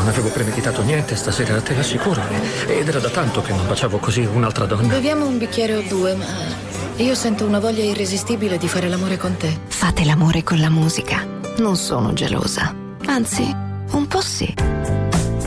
non avevo premeditato niente stasera, te l'assicuro. Ed era da tanto che non baciavo così un'altra donna. Beviamo un bicchiere o due, ma io sento una voglia irresistibile di fare l'amore con te. Fate l'amore con la musica. Non sono gelosa. Anzi, un po' sì.